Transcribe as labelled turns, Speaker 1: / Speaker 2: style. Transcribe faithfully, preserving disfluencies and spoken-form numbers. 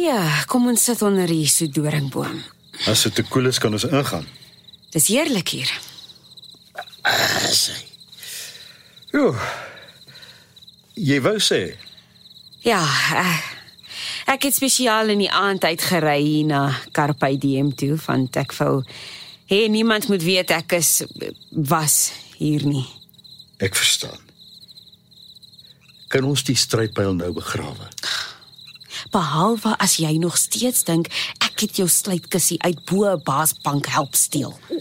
Speaker 1: Ja, kom ons sit onder die soedoringboom.
Speaker 2: As dit te koel is, kan ons ingaan.
Speaker 1: Dis heerlik hier.
Speaker 2: Asai. Jo, jy wou sê?
Speaker 1: Ja, ek het spesiaal in die aand uitgery hier na Carpe Diem toe, want ek wou, hé, niemand moet weet ek is, was hier nie.
Speaker 2: Ek verstaan. Kan ons die strydpyl nou begrawe?
Speaker 1: Behalwe as jy nog steeds dink, ek het jou sluitkussie uit bo 'n baasbank help steel.